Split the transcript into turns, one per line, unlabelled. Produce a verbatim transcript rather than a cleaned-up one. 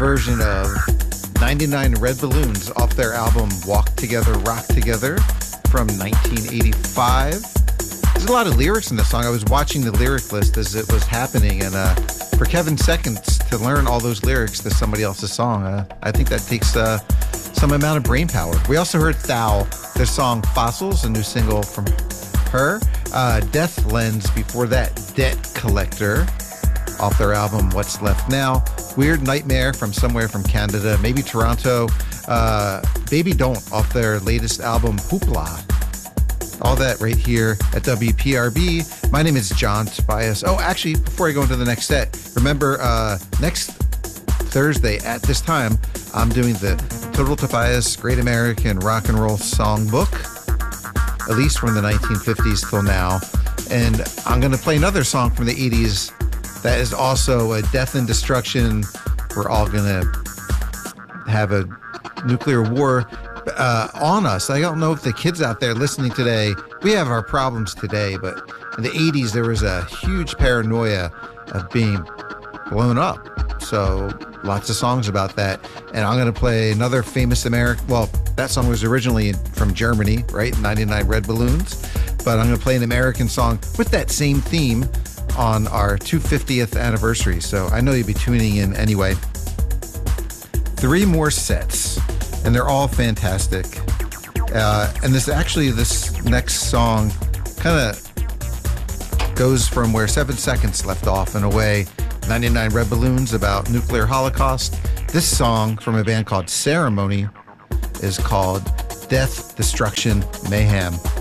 version of ninety-nine Red Balloons off their album Walk Together, Rock Together from nineteen eighty-five. There's a lot of lyrics in this song. I was watching the lyric list as it was happening, and uh, for Kevin Seconds to learn all those lyrics to somebody else's song, uh, I think that takes uh, some amount of brain power. We also heard Thou, their song Fossils, a new single from her. Uh, Death Lens, before that, Debt Collector, off their album What's Left Now. Weird Nightmare from somewhere from Canada, maybe Toronto. Uh, Baby Don't, off their latest album Hoopla. All that right here at W P R B. My name is John Tobias. Oh, actually, before I go into the next set, remember uh, next Thursday at this time, I'm doing the Total Tobias Great American Rock and Roll Songbook, at least from the nineteen fifties till now. And I'm going to play another song from the eighties that is also a death and destruction. We're all going to have a nuclear war uh, on us. I don't know if the kids out there listening today, we have our problems today, but in the eighties, there was a huge paranoia of being blown up. So lots of songs about that. And I'm going to play another famous American, well, that song was originally from Germany, right? ninety-nine Red Balloons. But I'm going to play an American song with that same theme on our two hundred fiftieth anniversary. So I know you'll be tuning in anyway. Three more sets, and they're all fantastic. Uh, and this actually, this next song kind of goes from where Seven Seconds left off in a way. ninety-nine Red Balloons about nuclear holocaust. This song from a band called Ceremony is called Death, Destruction, Mayhem.